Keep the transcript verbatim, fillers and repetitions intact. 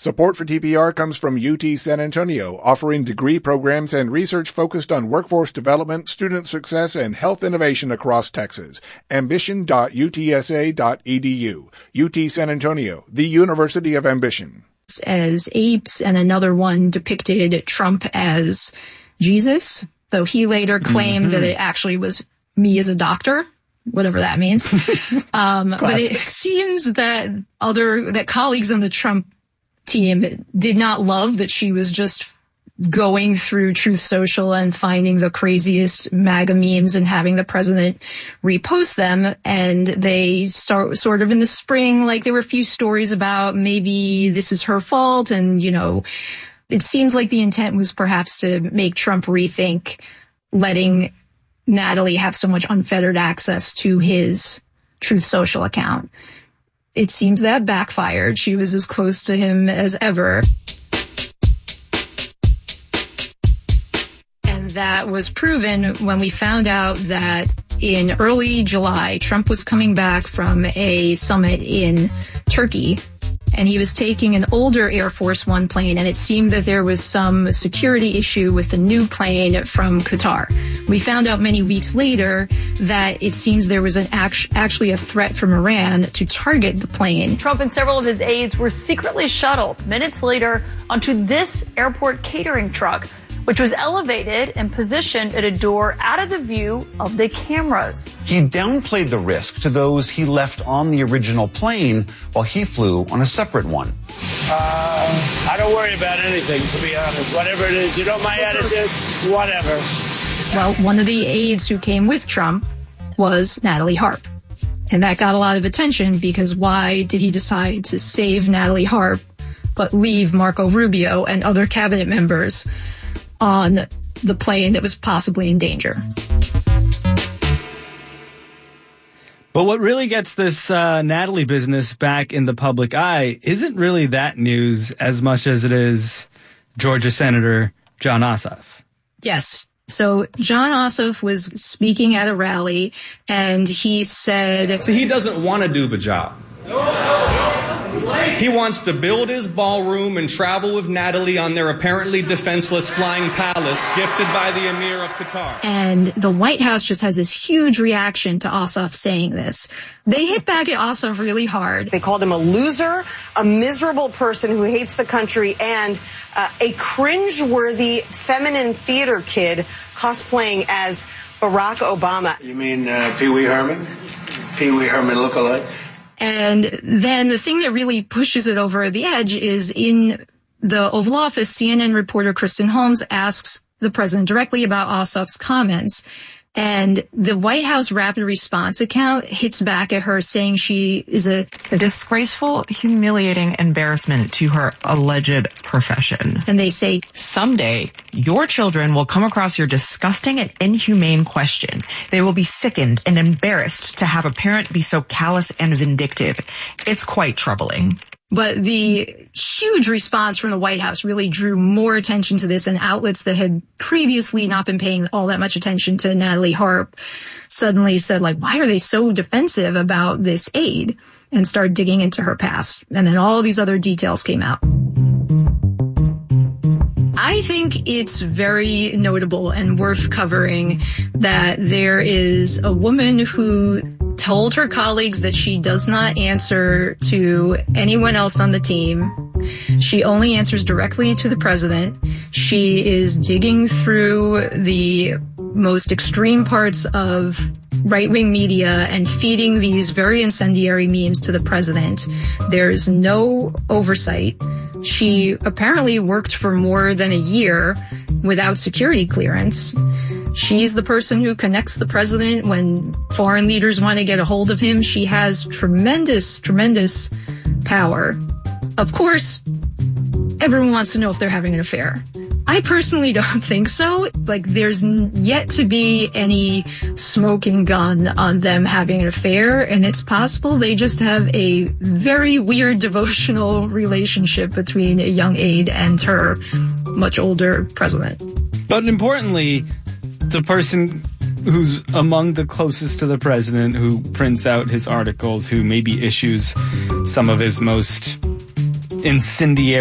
Support for T P R comes from U T San Antonio, offering degree programs and research focused on workforce development, student success, and health innovation across Texas. ambition dot u t s a dot e d u. U T San Antonio, the University of Ambition. As apes, and another one depicted Trump as Jesus, though he later claimed mm-hmm. that it actually was me as a doctor. Whatever that means. um, but it seems that other, that colleagues on the Trump team did not love that she was just going through Truth Social and finding the craziest MAGA memes and having the president repost them. And they start sort of in the spring, like there were a few stories about maybe this is her fault. And, you know, it seems like the intent was perhaps to make Trump rethink letting Natalie have so much unfettered access to his Truth Social account. It seems that backfired. She was as close to him as ever. And that was proven when we found out that in early July, Trump was coming back from a summit in Turkey, and he was taking an older Air Force One plane, and it seemed that there was some security issue with the new plane from Qatar. We found out many weeks later that it seems there was an act- actually a threat from Iran to target the plane. Trump and several of his aides were secretly shuttled minutes later onto this airport catering truck, which was elevated and positioned at a door out of the view of the cameras. He downplayed the risk to those he left on the original plane while he flew on a separate one. Uh, I don't worry about anything, to be honest. Whatever it is, you know my attitude, whatever. Well, one of the aides who came with Trump was Natalie Harp. And that got a lot of attention because why did he decide to save Natalie Harp but leave Marco Rubio and other cabinet members on the plane that was possibly in danger? But what really gets this uh, Natalie business back in the public eye isn't really that news as much as it is Georgia Senator Jon Ossoff. Yes. So Jon Ossoff was speaking at a rally, and he said... See, he doesn't want to do the job. He wants to build his ballroom and travel with Natalie on their apparently defenseless flying palace gifted by the Emir of Qatar. And the White House just has this huge reaction to Ossoff saying this. They hit back at Ossoff really hard. They called him a loser, a miserable person who hates the country, and uh, a cringe-worthy feminine theater kid cosplaying as Barack Obama. You mean uh, Pee Wee Herman? Pee Wee Herman lookalike? And then the thing that really pushes it over the edge is in the Oval Office, C N N reporter Kristen Holmes asks the president directly about Ossoff's comments. And the White House Rapid Response account hits back at her saying she is a, a disgraceful, humiliating embarrassment to her alleged profession. And they say, someday your children will come across your disgusting and inhumane question. They will be sickened and embarrassed to have a parent be so callous and vindictive. It's quite troubling. But the huge response from the White House really drew more attention to this, and outlets that had previously not been paying all that much attention to Natalie Harp suddenly said, like, why are they so defensive about this aide? And started digging into her past. And then all these other details came out. I think it's very notable and worth covering that there is a woman who told her colleagues that she does not answer to anyone else on the team. She only answers directly to the president. She is digging through the most extreme parts of right-wing media and feeding these very incendiary memes to the president. There's no oversight. She apparently worked for more than a year without security clearance. She's the person who connects the president when foreign leaders want to get a hold of him. She has tremendous, tremendous power. Of course, everyone wants to know if they're having an affair. I personally don't think so. Like, there's yet to be any smoking gun on them having an affair, and it's possible they just have a very weird devotional relationship between a young aide and her much older president. But importantly, the person who's among the closest to the president, who prints out his articles, who maybe issues some of his most incendiary